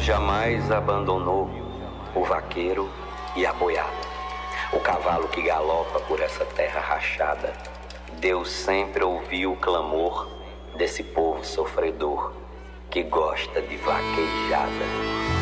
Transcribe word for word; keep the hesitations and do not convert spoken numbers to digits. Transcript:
Deus jamais abandonou o vaqueiro e a boiada, o cavalo que galopa por essa terra rachada. Deus sempre ouviu o clamor desse povo sofredor que gosta de vaquejada.